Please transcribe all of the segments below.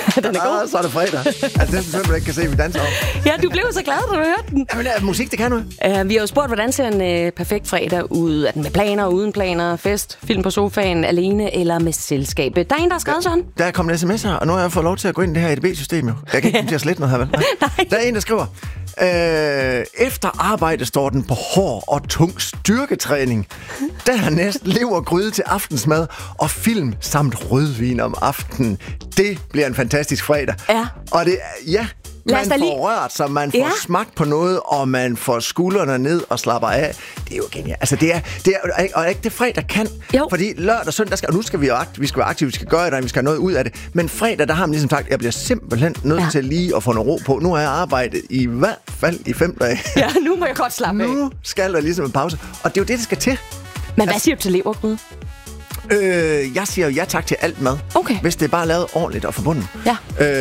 Den er god. Så er det fredag. Altså, det er sådan, man ikke kan se, vi danser om. Ja, du blev så glad, da du hørte den. Jamen, musik, det kan noget. Vi har jo spurgt, hvordan ser en perfekt fredag ud? Er den med planer, uden planer, fest, film på sofaen, alene eller med selskab? Der er en, der har skrevet sådan. Der er kommet en sms her, og nu har jeg fået lov til at gå ind i det her EDB-system, jo. Jeg kan ikke komme til at slette noget her, vel? Nej. Der er en, der skriver, efter arbejde står den på hård og tung styrketræning. Dernæst levergryde til aftensmad og film samt rødvin om aftenen. Det bliver en fantastisk fredag. Ja. Og det, ja, man får rørt sig, man får smagt på noget, og man får skuldrene ned og slapper af. Det er jo genialt. Altså, det er og ikke det fredag kan. Jo. Fordi lørdag og søndag, og nu skal vi være aktive, vi skal gøre det, vi skal have noget ud af det. Men fredag, der har man ligesom sagt, jeg bliver simpelthen nødt til lige at få noget ro på. Nu har jeg arbejdet i hvert fald i 5 dage. Ja, nu må jeg godt slappe af. Nu skal der ligesom en pause. Og det er jo det, der skal til. Men hvad siger du til levergryde? Jeg siger jo ja tak til alt mad, hvis det er bare lavet ordentligt og forbundet. Ja.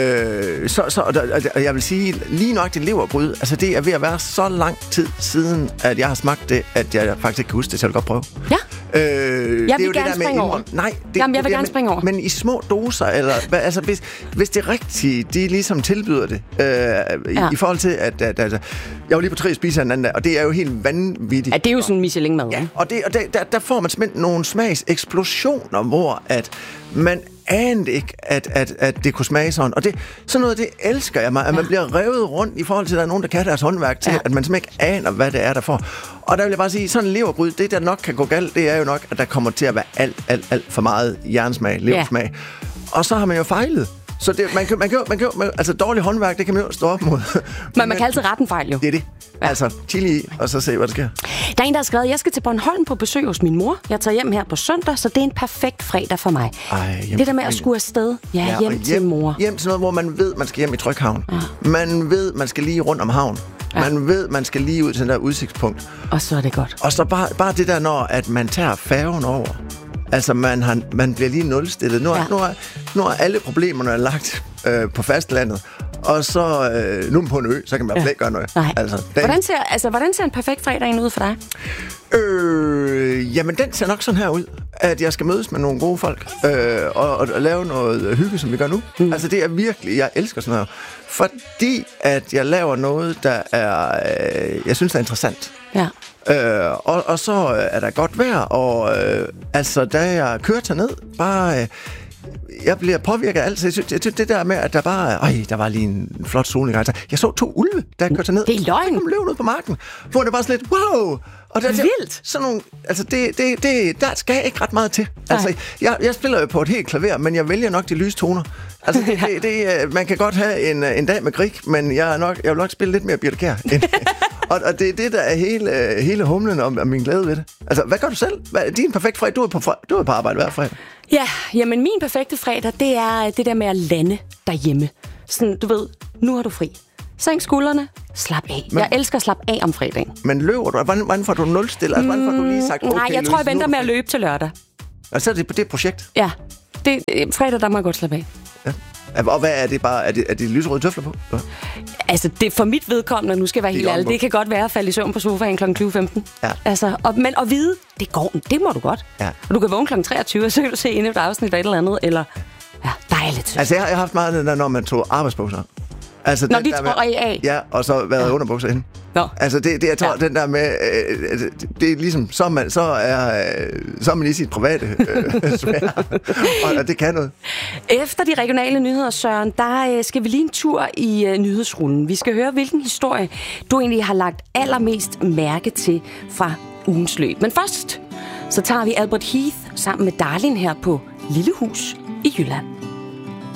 Og jeg vil sige, lige nok det levergryde, altså det er ved at være så lang tid siden, at jeg har smagt det, at jeg faktisk ikke kan huske det, så jeg vil godt prøve. Ja. Jeg vil gerne springe over. Nej, jeg vil gerne springe over. Men i små doser, eller altså hvis det er rigtigt, de ligesom tilbyder det, i forhold til, at jeg var lige på 3 spiser en anden dag, og det er jo helt vanvittigt. Ja, det er jo sådan Michelin-mad. Ja, og der får man simpelthen nogle smagseksplosioner, hvor at man anede ikke, at det kunne smage sådan. Og sådan noget, det elsker jeg mig, at man bliver revet rundt i forhold til, at der er nogen, der kan deres håndværk til, at man simpelthen ikke aner, hvad det er, der får. Og der vil jeg bare sige, sådan en levergryde, det der nok kan gå galt, det er jo nok, at der kommer til at være alt for meget jernsmag, leversmag. Ja. Og så har man jo fejlet. Så det, man kan altså dårlig håndværk, det kan man jo stå op mod. Men man kan altid rette en fejl, jo. Det er det. Ja. Altså, chili i, og så se, hvad der sker. Der er en, der har skrevet, jeg skal til Bornholm på besøg hos min mor. Jeg tager hjem her på søndag, så det er en perfekt fredag for mig. Det der med at skulle afsted. Ja, hjem til mor. Hjem til noget, hvor man ved, man skal hjem i Tryghavn. Ja. Man ved, man skal lige rundt om havn. Ja. Man ved, man skal lige ud til den der udsigtspunkt. Og så er det godt. Og så bare det der, når at man tager færgen over. Altså, man bliver lige nulstillet. Nu er alle problemerne lagt på fastlandet. Og så nu er man på en ø, så kan man slet ikke gøre noget. Hvordan ser en perfekt fredag ud for dig? Jamen, den ser nok sådan her ud, at jeg skal mødes med nogle gode folk og lave noget hygge, som vi gør nu. Altså, det er virkelig, jeg elsker sådan noget. Fordi at jeg laver noget, der er, jeg synes, der er interessant. Ja. Og så er der godt vejr, og altså, da jeg kører ned, bare... jeg bliver påvirket af alt. Jeg synes, det der med, at der bare... der var lige en flot solnedgang. Jeg så 2 ulve, der kørte ned. Det er løgn. De løb ud på marken. Hvor det bare sådan lidt, wow! Og det er vildt. Sådan nogle, altså, der skal ikke ret meget til. Altså, jeg spiller jo på et helt klaver, men jeg vælger nok de lyse toner. Altså, man kan godt have en dag med Grieg, men jeg vil nok spille lidt mere Birthe Kjær. Og det er det, der er hele humlen om min glæde ved det. Altså, hvad gør du selv? Din perfekt fredag? Du er på arbejde hver fredag. Ja, jamen min perfekte fredag, det er det der med at lande derhjemme. Sådan, du ved, nu har du fri. Sænk skuldrene, slap af. Jeg elsker at slappe af om fredagen. Men løber du? Hvordan får du nulstil? Altså, hvordan får du lige sagt, okay, nej, jeg tror, jeg venter med at løbe til lørdag. Altså, det er et projekt? Ja, fredag, der må jeg godt slappe af. Ja. Og hvad er det bare? Er det lyserøde tøfler på? Ja. Altså, det for mit vedkommende, nu skal jeg være helt ærlig, det kan godt være at falde i søvn på sofaen kl. 20.15. Ja. Altså, men at vide, det går, det må du godt. Ja. Og du kan vågne kl. 23, og så kan du se endnu et afsnit af et eller andet, eller... Ja, dejligt. Altså, jeg har haft meget den der, når man tog arbejdsbukser. Altså, når de tror af. Ja, og så været underbukser inde. Nå. Altså, jeg tror, den der med... det er ligesom, så er man i sit private sfære. Og det kan noget. Efter de regionale nyheder, Søren, der skal vi lige en tur i nyhedsrullen. Vi skal høre, hvilken historie du egentlig har lagt allermest mærke til fra ugens løb. Men først, så tager vi Albert Heath sammen med Darlin her på Lille Hus i Jylland.